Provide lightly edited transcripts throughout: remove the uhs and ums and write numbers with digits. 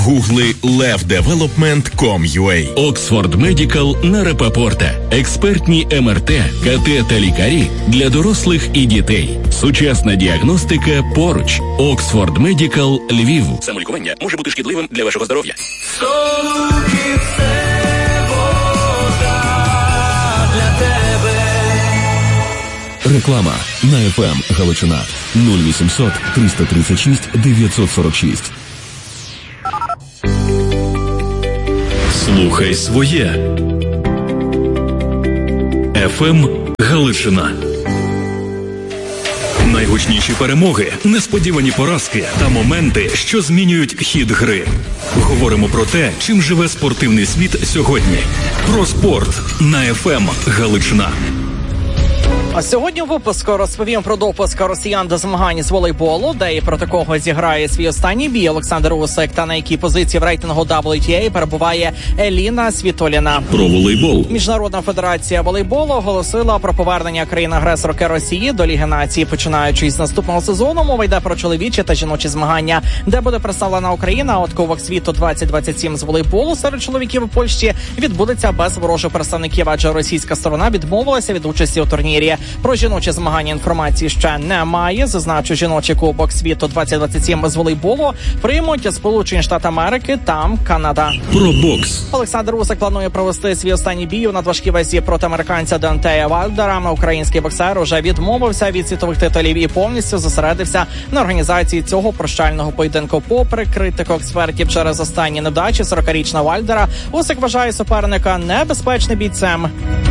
Гугли levdevelopment.com.ua. Оксфорд Медикал на Рапопорта. Експертні МРТ, КТ та лікарі для дорослих і дітей. Сучасна діагностика поруч. Оксфорд Медикал Львів. Самолікування може бути шкідливим для вашого здоров'я. Реклама на FM Галичина 0800 336 946. Слухай своє. FM Галичина. Найгучніші перемоги, несподівані поразки та моменти, що змінюють хід гри. Говоримо про те, чим живе спортивний світ сьогодні. Про спорт на FM Галичина. А сьогодні у випуску розповім про допуск росіян до змагань з волейболу, де і проти кого зіграє свій останній бій Олександр Усик, та на якій позиції в рейтингу WTA перебуває Еліна Світоліна. Про волейбол. Міжнародна федерація волейболу оголосила про повернення країни-агресорки Росії до Ліги націй. Починаючи з наступного сезону, мова йде про чоловічі та жіночі змагання, де буде представлена Україна. От Кубок світу 2027 з волейболу серед чоловіків у Польщі відбудеться без ворожих представників, адже російська сторона відмовилася від участі у турнірі. Про жіночі змагання інформації ще немає. Зазначу, жіночий Кубок світу 2027 з волейболу приймуть Сполучені Штати Америки та Канада. Про бокс. Олександр Усик планує провести свій останній бій у надважкій вазі проти американця Деонтея Вайлдера. Український боксер уже відмовився від світових титулів і повністю зосередився на організації цього прощального поєдинку. Попри критику експертів через останні невдачі 40-річного Вайлдера, Усик вважає суперника небезпечним бійцем.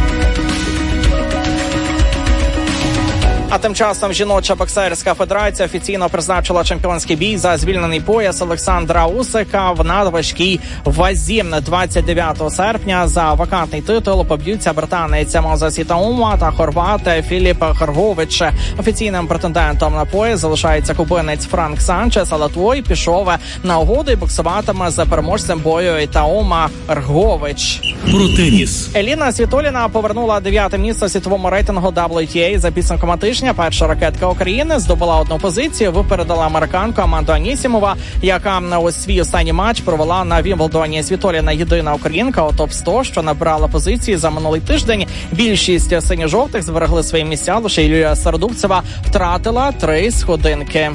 А тим часом жіноча боксерська федерація офіційно призначила чемпіонський бій за звільнений пояс Олександра Усика в надважкій вазі. 29 серпня за вакантний титул поб'ються британець Мозес Ітаума та хорват Філіп Хргович. Офіційним претендентом на пояс залишається кубинець Франк Санчес, але той пішов на угоду і боксуватиме з переможцем бою Ітаума Хргович. Про теніс. Еліна Світоліна повернула 9-те місце у світовому рейтингу WTA за підсумком тижня. Перша ракетка України здобула одну позицію, випередила американку Аманду Анісімова, яка у свій останній матч провела на Вімблдоні. Світоліна єдина українка у топ-100, що набрала позиції за минулий тиждень. Більшість синьо-жовтих зберегли свої місця, лише Юлія Стародубцева втратила 3 сходинки.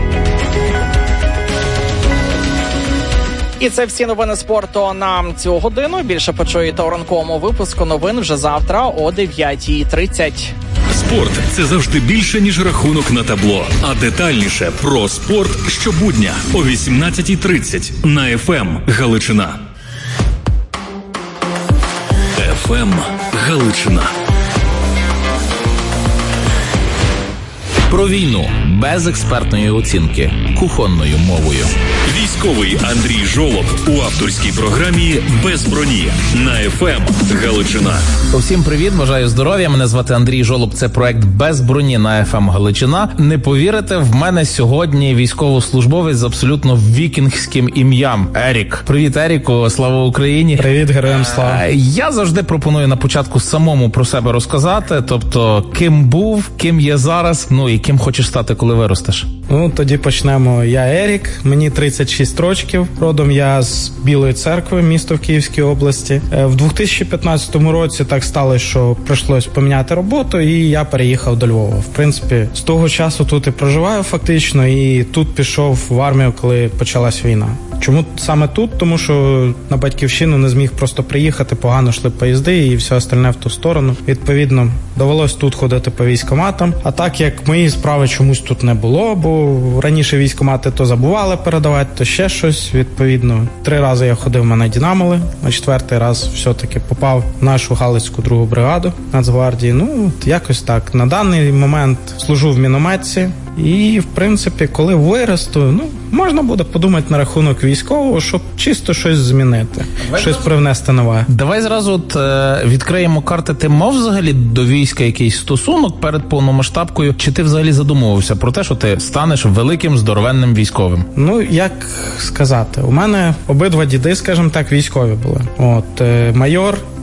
І це всі новини спорту на цю годину. Більше почуєте у ранковому випуску новин вже завтра о 9:30. Спорт – це завжди більше, ніж рахунок на табло. А детальніше про спорт щобудня о 18:30 на FM Галичина. FM Галичина. Про війну без експертної оцінки, кухонною мовою. Військовий Андрій Жолоб у авторській програмі «Без броні» на FM Галичина. Усім привіт, бажаю здоров'я. Мене звати Андрій Жолоб. Це проект «Без броні» на FM Галичина. Не повірите, в мене сьогодні військовослужбовець з абсолютно вікінгським ім'ям. Ерік. Привіт, Еріку. Слава Україні. Привіт, героям слава. Я завжди пропоную на початку самому про себе розказати. Тобто, ким був, ким є зараз, ну і ким хочеш стати, коли виростеш. Ну, тоді почнемо. Я Ерік, мені 36 років. Родом я з Білої Церкви, місто в Київській області. В 2015 році так сталося, що прийшлось поміняти роботу, і я переїхав до Львова. В принципі, з того часу тут і проживаю фактично, і тут пішов в армію, коли почалась війна. Чому саме тут? Тому що на батьківщину не зміг просто приїхати, погано йшли поїзди і все остальне в ту сторону. Відповідно, довелось тут ходити по військкоматам. А так як мої справи чомусь тут не було, бо раніше військкомати то забували передавати, то ще щось. Відповідно, 3 рази я ходив, мене дінамили. На 4-й раз все-таки попав в нашу Галицьку 2-гу бригаду Нацгвардії. Ну, якось так. На даний момент служу в мінометці. І, в принципі, коли виросту, можна буде подумати на рахунок військового, щоб чисто щось змінити, щось привнести нове. Давай зразу відкриємо карти. Ти мав взагалі до війська якийсь стосунок перед повномасштабкою? Чи ти взагалі задумувався про те, що ти станеш великим, здоровенним військовим? Як сказати, у мене обидва діди, скажімо так, військові були. Майор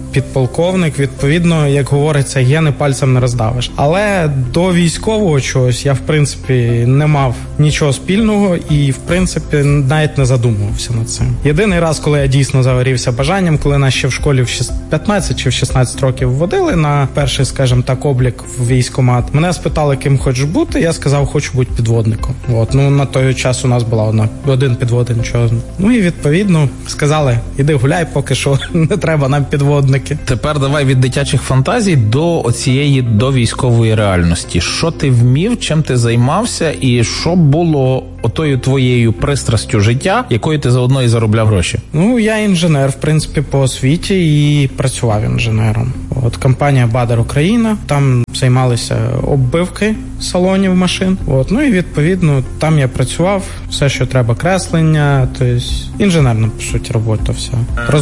підполковник, відповідно, як говориться, гени пальцем не роздавиш. Але до військового чогось я, в принципі, не мав нічого спільного і, в принципі, навіть не задумувався над цим. Єдиний раз, коли я дійсно загорівся бажанням, коли нас ще в школі в 15 чи в 16 років вводили на перший, скажімо так, облік в військкомат, мене спитали, ким хочеш бути, я сказав, хочу бути підводником. На той час у нас була один підводник, нічого. І, відповідно, сказали, іди гуляй, поки що не треба нам підводники. Тепер давай від дитячих фантазій до оцієї довійськової реальності. Що ти вмів, чим ти займався і що було отою твоєю пристрастю життя, якою ти заодно і заробляв гроші? Я інженер, в принципі, по освіті і працював інженером. Компанія «Бадер Україна», там займалися оббивки салонів машин. І, відповідно, там я працював, все, що треба, креслення, тобто інженерна, по суті, робота вся.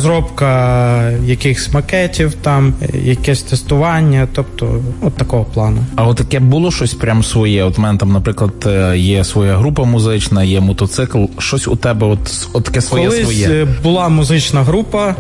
Розробка якихось макетів, там, якесь тестування, тобто, такого плану. А таке було щось прям своє? В мене там, наприклад, є своя група музична, є мотоцикл, щось у тебе таке своє? Колись була музична група,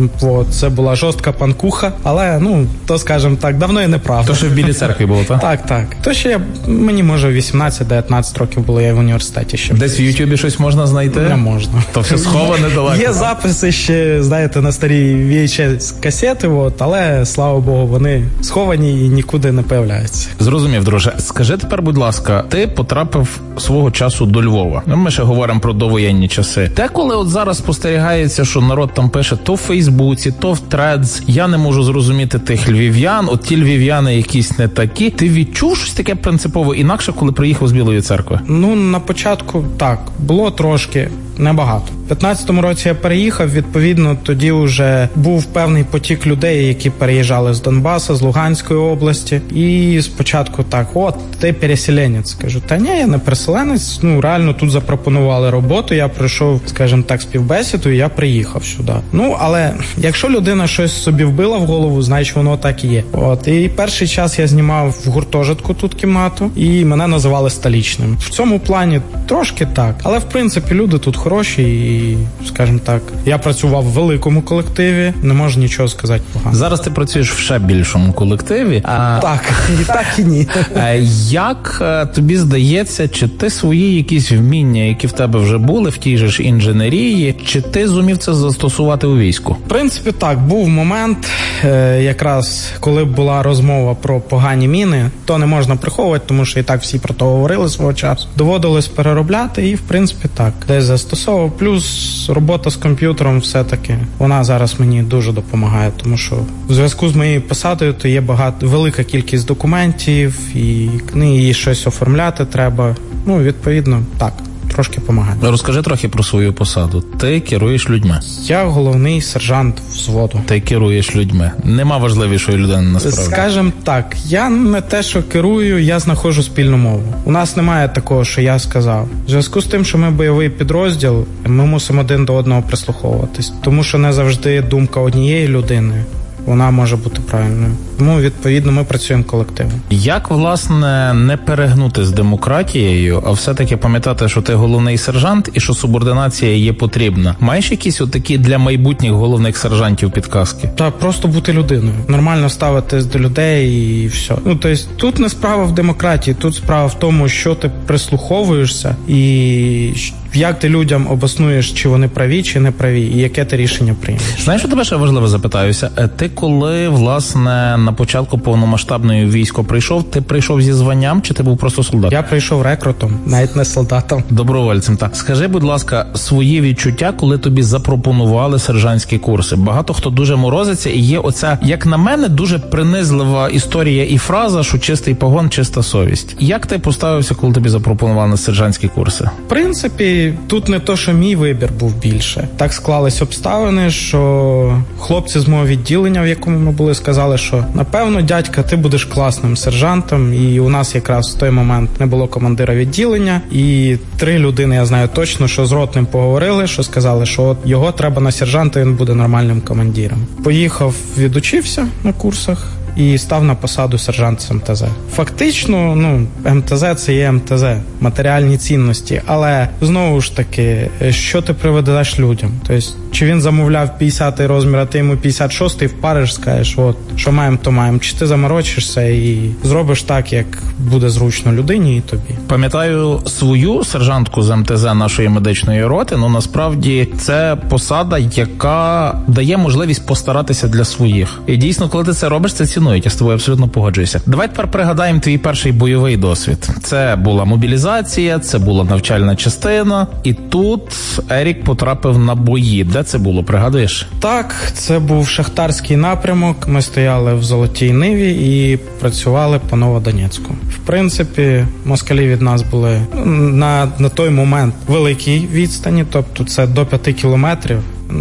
це була жорстка панкуха, але, то, скажімо так, давно і неправда. То, що в Білій церкві було, так? Так. То, що мені, може, 18-19 років було, я в університеті ще. Десь в Ютубі щось можна знайти? Не можна. То все сховане далеко. Є записи ще, знаєте, на старій VHS-касети, але, слава Богу, вони сховані і нікуди не появляються. Зрозумів, друже. Скажи тепер, будь ласка, ти потрапив свого часу до Львова. Ми ще говоримо про довоєнні часи. Деколи зараз спостерігається, що народ там пише то в Фейсбуці, то в Threads. Я не можу зрозуміти тих львів'ян, ті львів'яни якісь не такі. Ти відчув щось таке принципово інакше, коли приїхав з Білої церкви? На початку так, було трошки, небагато. У 15-му році я переїхав, відповідно, тоді вже був певний потік людей, які переїжджали з Донбасу, з Луганської області. І спочатку так, ти переселенець. Кажу, та ні, я не переселенець, реально тут запропонували роботу, я пройшов, скажімо так, співбесіду, і я приїхав сюди. Але якщо людина щось собі вбила в голову, значить воно так і є. І перший час я знімав в гуртожитку тут кімнату, і мене називали столичним. В цьому плані трошки так, але в принципі люди тут хороші і, скажімо так, я працював в великому колективі, не можу нічого сказати погано. Зараз ти працюєш в ще більшому колективі. Так і ні. Як тобі здається, чи ти свої якісь вміння, які в тебе вже були в тій же ж інженерії, чи ти зумів це застосувати у війську? В принципі, так, був момент, якраз коли була розмова про погані міни, то не можна приховувати, тому що і так всі про то говорили свого часу. Доводилось переробляти і, в принципі, так, десь застосовував. Плюс робота з комп'ютером все-таки, вона зараз мені дуже допомагає, тому що в зв'язку з моєю посадою то є велика кількість документів і щось оформляти треба. Відповідно, так. Трошки допомагає. Розкажи трохи про свою посаду. Ти керуєш людьми. Я головний сержант взводу. Ти керуєш людьми. Нема важливішої людини насправді. Скажем так, я не те, що керую, я знаходжу спільну мову. У нас немає такого, що я сказав. В зв'язку з тим, що ми бойовий підрозділ, ми мусимо один до одного прислуховуватись. Тому що не завжди думка однієї людини вона може бути правильною. Тому, відповідно, ми працюємо колективом. Як, власне, не перегнути з демократією, а все-таки пам'ятати, що ти головний сержант і що субординація є потрібна? Маєш якісь отакі для майбутніх головних сержантів підказки? Так, просто бути людиною. Нормально ставитись до людей і все. Тобто, тут не справа в демократії, тут справа в тому, що ти прислуховуєшся і як ти людям обоснуєш, чи вони праві, чи не праві, і яке ти рішення приймеш. Знаєш, що тебе ще важливо запитаюся? Ти коли, власне, на початку повномасштабної військо прийшов, ти прийшов зі званням, чи ти був просто солдатом? Я прийшов рекрутом, навіть не солдатом. Добровольцем, так. Скажи, будь ласка, свої відчуття, коли тобі запропонували сержантські курси. Багато хто дуже морозиться, і є оця, як на мене, дуже принизлива історія і фраза, що чистий погон, чиста совість. Як ти поставився, коли тобі запропонували на сержантські курси? В принципі, тут не то, що мій вибір був більше. Так склались обставини, що хлопці з мого відділення, в якому ми були, сказали, що напевно, дядька, ти будеш класним сержантом, і у нас якраз в той момент не було командира відділення, і 3 людини, я знаю точно, що з ротним поговорили, що сказали, що от його треба на сержанта, він буде нормальним командиром. Поїхав, відучився на курсах і став на посаду сержант з МТЗ. Фактично, МТЗ – це є МТЗ, матеріальні цінності, але знову ж таки, що ти приведеш людям? Тобто, Чи він замовляв 50-й розмір, а ти йому 56-й впариш, скажеш, от, що маємо, то маємо. Чи ти заморочишся і зробиш так, як буде зручно людині і тобі. Пам'ятаю свою сержантку з МТЗ нашої медичної роти, насправді це посада, яка дає можливість постаратися для своїх. І дійсно, коли ти це робиш, це цінують. Я з тобою абсолютно погоджуюся. Давай тепер пригадаємо твій перший бойовий досвід. Це була мобілізація, це була навчальна частина, і тут Ерік потрапив на бої. Де це було, пригадуєш? Так, це був шахтарський напрямок. Ми стояли в Золотій Ниві і працювали по Новодонецьку. В принципі, москалі від нас були на той момент великій відстані, тобто це до 5 кілометрів.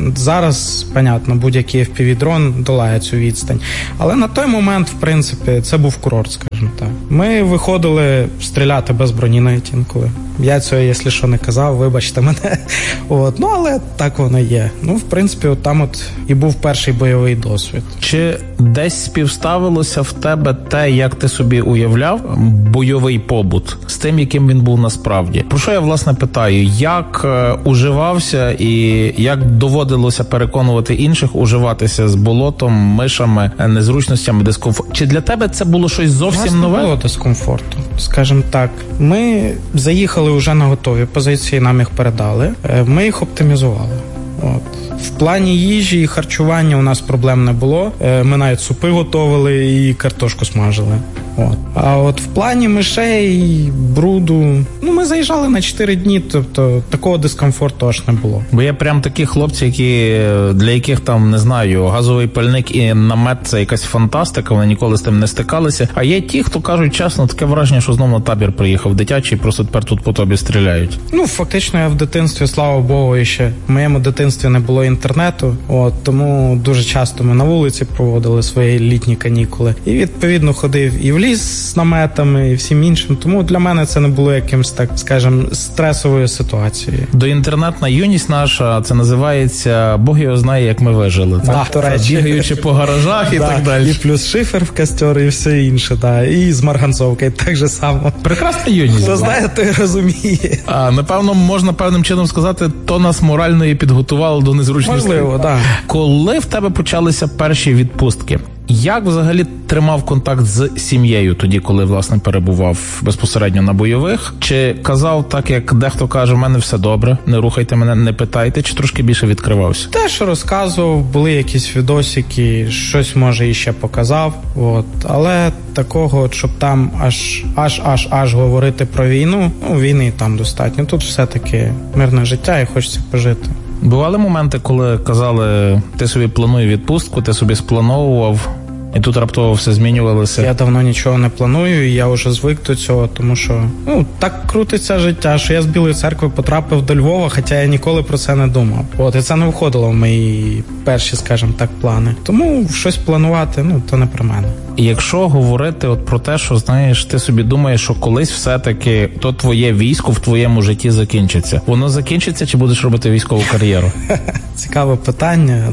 Зараз, понятно, будь-який FPV-дрон долає цю відстань. Але на той момент, в принципі, це був курорт, скажімо так. Ми виходили стріляти без броні навіть інколи. Я цього, якщо що, не казав, вибачте мене. От. Ну, але так воно є. Ну, в принципі, от там от і був перший бойовий досвід. Чи десь співставилося в тебе те, як ти собі уявляв бойовий побут з тим, яким він був насправді? Про що я, власне, питаю? Як уживався і як доводилося переконувати інших уживатися з болотом, мишами, незручностями, дискомфортом? Чи для тебе це було щось зовсім нове? Не було дискомфорту, скажімо так. Ми заїхали вже на готові позиції, нам їх передали. Ми їх оптимізували. От. В плані їжі і харчування у нас проблем не було. Ми навіть супи готували і картошку смажили. От. А от в плані мишей, бруду, ми заїжджали на 4 дні, тобто такого дискомфорту аж не було. Бо є прям такі хлопці, для яких там, не знаю, газовий пальник і намет – це якась фантастика, вони ніколи з тим не стикалися. А є ті, хто кажуть чесно, таке враження, що знову на табір приїхав дитячий, просто тепер тут по тобі стріляють. Фактично я в дитинстві, слава Богу, ще в моєму дитинстві не було інтернету, тому дуже часто ми на вулиці проводили свої літні канікули. І відповідно ходив і в ліс з наметами, і всім іншим. Тому для мене це не було якимось, так скажемо, стресовою ситуацією. Доінтернетна юність наша, це називається Бог його знає, як ми вижили. Так? До речі. Бігаючи по гаражах і так далі. І плюс шифер в костер і все інше. І з марганцовкою так же само. Прекрасна юність. Хто знає, той розуміє. Напевно, можна певним чином сказати, то нас морально і підготувало до незручності. Можливо, так. Коли в тебе почалися перші відпустки? Як взагалі тримав контакт з сім'єю тоді, коли, власне, перебував безпосередньо на бойових? Чи казав так, як дехто каже, в мене все добре, не рухайте мене, не питайте, чи трошки більше відкривався? Те, що розказував, були якісь відосики, щось, може, іще показав, але такого, щоб там аж говорити про війну, війни там достатньо. Тут все-таки мирне життя і хочеться пожити. Бували моменти, коли казали, ти собі плануй відпустку, ти собі сплановував, і тут раптово все змінювалося? Я давно нічого не планую, і я вже звик до цього, тому що так крутиться життя, що я з Білої Церкви потрапив до Львова, хоча я ніколи про це не думав. І це не входило в мої перші, скажімо так, плани. Тому щось планувати, то не про мене. І якщо говорити про те, що, знаєш, ти собі думаєш, що колись все-таки то твоє військо в твоєму житті закінчиться. Воно закінчиться чи будеш робити військову кар'єру? Цікаве питання.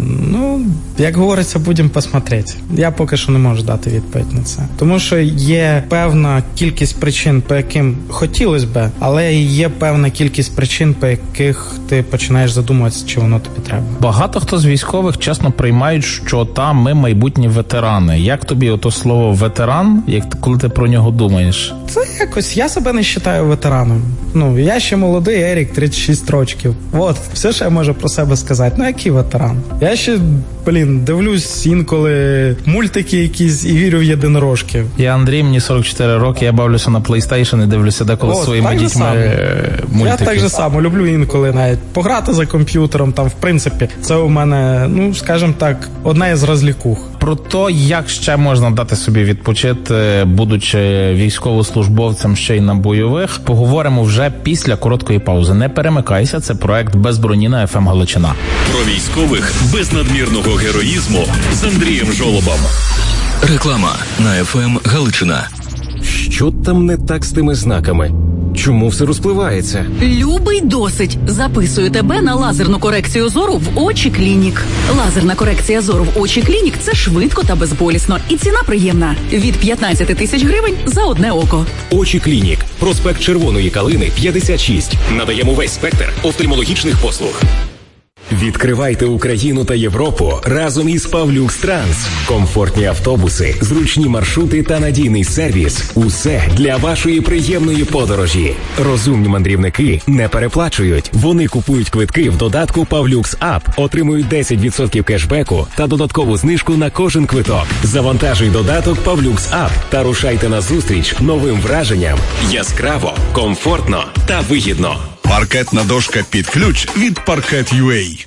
Як говориться, будемо посмотрети. Я поки що не можу дати відповідь на це. Тому що є певна кількість причин, по яким хотілося б, але є певна кількість причин, по яких ти починаєш задумуватися, чи воно тобі треба. Багато хто з військових чесно приймають, що ми майбутні ветерани. Як тобі ото слово ветеран, коли ти про нього думаєш? Це якось, я себе не вважаю ветераном. Я ще молодий, Ерік, 36 років. Все, що я можу про себе сказати. Який ветеран? Я ще, дивлюсь інколи мультики якісь і вірю в єдинорожків. Я Андрій, мені 44 роки, я бавлюся на PlayStation і дивлюся деколи своїми дітьми мультики. Я так же само люблю інколи навіть пограти за комп'ютером, в принципі, це у мене, скажімо так, одна із розлікух. Про те, як ще можна дати собі відпочити, будучи військовослужбовцем ще й на бойових, поговоримо вже після короткої паузи. Не перемикайся, це проект «Без броні» на FM Галичина. Про військових без надмірного героїзму з Андрієм Жолобом. Реклама на FM Галичина. Що там не так з тими знаками? Чому все розпливається? Любий досить. Записую тебе на лазерну корекцію зору в Очі Клінік. Лазерна корекція зору в Очі Клінік – це швидко та безболісно. І ціна приємна. Від 15 тисяч гривень за одне око. Очі Клінік. Проспект Червоної Калини, 56. Надаємо весь спектр офтальмологічних послуг. Відкривайте Україну та Європу разом із Павлюкс Транс. Комфортні автобуси, зручні маршрути та надійний сервіс – усе для вашої приємної подорожі. Розумні мандрівники не переплачують. Вони купують квитки в додатку Павлюкс Ап, отримують 10% кешбеку та додаткову знижку на кожен квиток. Завантажуй додаток Павлюкс Ап та рушайте на зустріч новим враженням. Яскраво, комфортно та вигідно. Паркетна дошка під ключ від Parquet.ua.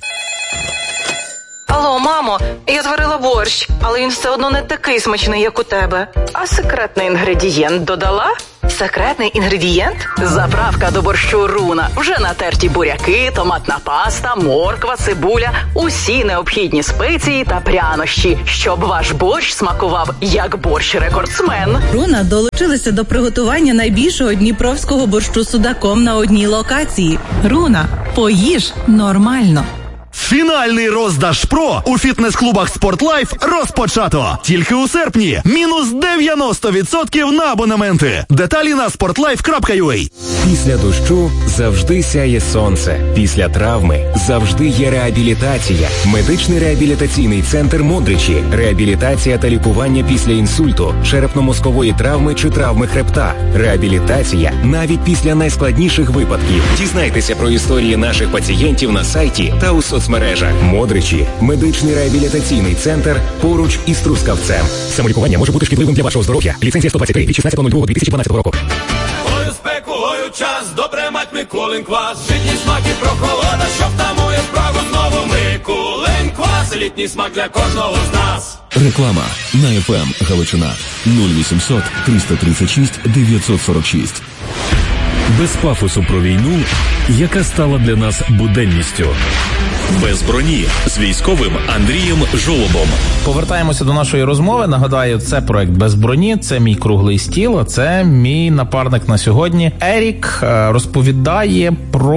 Алло, мамо, я зварила борщ, але він все одно не такий смачний, як у тебе. А секретний інгредієнт додала? Секретний інгредієнт? Заправка до борщу Руна. Вже натерті буряки, томатна паста, морква, цибуля, усі необхідні спеції та прянощі, щоб ваш борщ смакував як борщ-рекордсмен. Руна долучилися до приготування найбільшого дніпровського борщу судаком на одній локації. Руна, поїж нормально. Фінальний роздаж ПРО у фітнес-клубах «Спортлайф» розпочато. Тільки у серпні мінус 90% на абонементи. Деталі на sportlife.ua. Після дощу завжди сяє сонце. Після травми завжди є реабілітація. Медичний реабілітаційний центр «Модричі». Реабілітація та лікування після інсульту, черепно-мозкової травми чи травми хребта. Реабілітація навіть після найскладніших випадків. Дізнайтеся про історії наших пацієнтів на сайті та у соцмережах. «Модричі» – медичний реабілітаційний центр поруч із Трускавцем. Самолікування може бути шкідливим для вашого здоров'я. Ліцензія 123 від 16.02.2012 року. Ой, спеку, ой, час, добре мать Миколин квас. Житній смак і прохолода, що втамує спрагу знову Миколин квас. Літній смак для кожного з нас. Реклама на FM Галичина 0800 336 946. Без пафосу про війну, яка стала для нас буденністю. Без броні з військовим Андрієм Жолобом. Повертаємося до нашої розмови. Нагадаю, це проект «Без броні», це мій круглий стіл, а це мій напарник на сьогодні. Ерік розповідає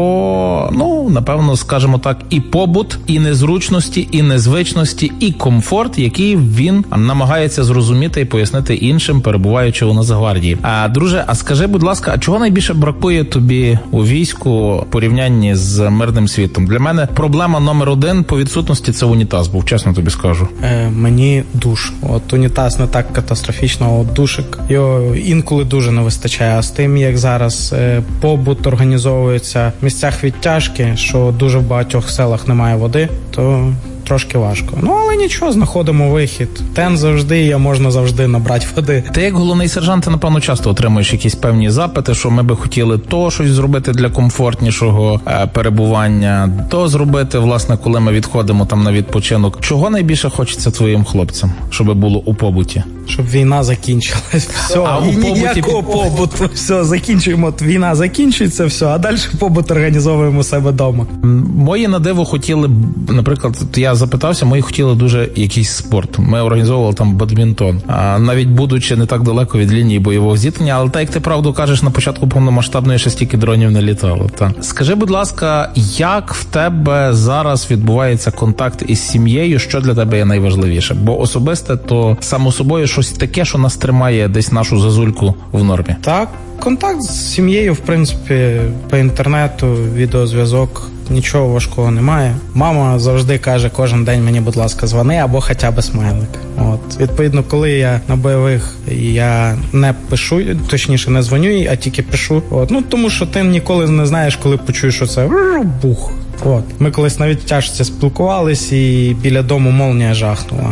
про, напевно, скажімо так, і побут, і незручності, і незвичності, і комфорт, який він намагається зрозуміти і пояснити іншим, перебуваючи у Нацгвардії. Друже, а скажи, будь ласка, а чого найбільше бракує тобі у війську в порівнянні з мирним світом? Для мене проблема номер один по відсутності – це унітаз був, чесно тобі скажу. Мені душ. От унітаз не так катастрофічно, а от душик. Його інколи дуже не вистачає. А з тим, як зараз побут організовується в місцях відтяжки, що дуже в багатьох селах немає води, то трошки важко. Але нічого, знаходимо вихід. Тен завжди є, можна завжди набрати води. Ти як головний сержант, ти, напевно, часто отримуєш якісь певні запити, що ми би хотіли то щось зробити для комфортнішого перебування, то зробити, власне, коли ми відходимо там на відпочинок. Чого найбільше хочеться твоїм хлопцям, щоб було у побуті? Щоб війна закінчилась. Все, і ніякого побуту. Все, закінчуємо. Війна закінчується, все, а далі побут організовуємо у себе вдома. Мої на диво хотіли, наприклад, я запитався, мої хотіли дуже якийсь спорт. Ми організовували там бадмінтон. Навіть будучи не так далеко від лінії бойового зіткнення, але так, як ти правду кажеш, на початку повномасштабної ще стільки дронів не літало. Та. Скажи, будь ласка, як в тебе зараз відбувається контакт із сім'єю? Що для тебе є найважливіше? Бо особисте, то само собою щось таке, що нас тримає десь нашу зазульку в нормі. Так, контакт з сім'єю, в принципі, по інтернету, відеозв'язок, нічого важкого немає. Мама завжди каже, кожен день мені, будь ласка, дзвони або хоча б смайлик. Відповідно, коли я на бойових, я не пишу, точніше не дзвоню їй, а тільки пишу. Тому що ти ніколи не знаєш, коли почуєш, що це бух. Ми колись навіть тяжко спілкувались, і біля дому молнія жахнула.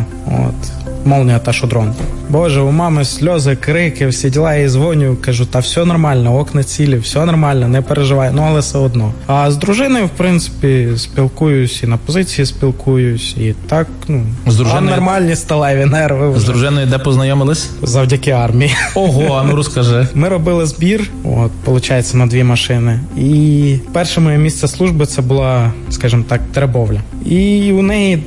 Молнія та що дрон. Боже, у мами сльози, крики, всі діла, я їй дзвоню, кажу, та все нормально, окна цілі, все нормально, не переживай, але все одно. А з дружиною, в принципі, спілкуюсь, і на позиції спілкуюсь, і так, з дружиною... нормальні сталеві нерви вже. З дружиною де познайомились? Завдяки армії. Ого, розкажи. Ми робили збір, виходить, на 2 машини, і перше моє місце служби це була, скажімо так, Теребовля. І у неї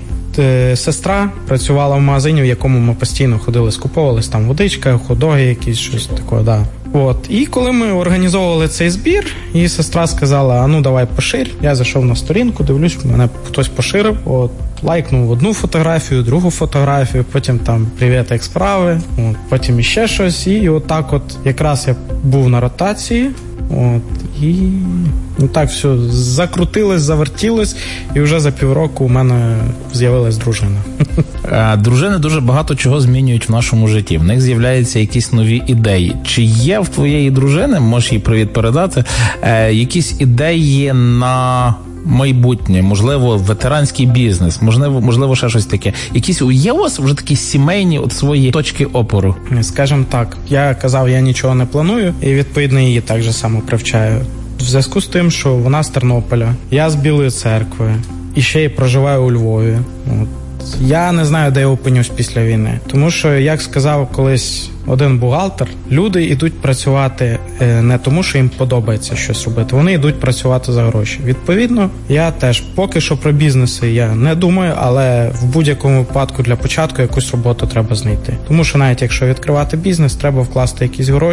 сестра працювала в магазині, в якому ми постійно ходили, скуповувались, там водичка, хот-доги якісь, щось таке, да. І коли ми організовували цей збір, її сестра сказала, давай поширь. Я зайшов на сторінку, дивлюсь, мене хтось поширив, лайкнув одну фотографію, другу фотографію, потім там привіт, як справи, потім іще щось, і якраз я був на ротації, І так все закрутилось, завертілось, і вже за півроку у мене з'явилась дружина. Дружини дуже багато чого змінюють в нашому житті. В них з'являються якісь нові ідеї. Чи є в твоєї дружини, можеш їй привіт передати, якісь ідеї на майбутнє, можливо, ветеранський бізнес, можливо, ще щось таке. Якісь є у вас вже такі сімейні свої точки опору? Скажімо так, я казав, я нічого не планую, і відповідно її так же само привчаю. В зв'язку з тим, що вона з Тернополя, я з Білої Церкви, і ще й проживаю у Львові. Я не знаю, де я опинюсь після війни. Тому що, як сказав колись один бухгалтер, люди йдуть працювати не тому, що їм подобається щось робити. Вони йдуть працювати за гроші. Відповідно, я теж поки що про бізнеси я не думаю, але в будь-якому випадку для початку якусь роботу треба знайти. Тому що навіть якщо відкривати бізнес, треба вкласти якісь гроші.